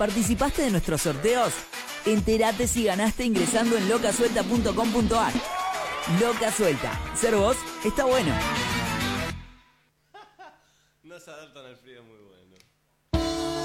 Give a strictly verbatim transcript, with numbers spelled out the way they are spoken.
¿Participaste de nuestros sorteos? Entérate si ganaste ingresando en loca suelta punto com punto a r. Loca Suelta. Ser vos está bueno. No se adaptan al frío, muy bueno.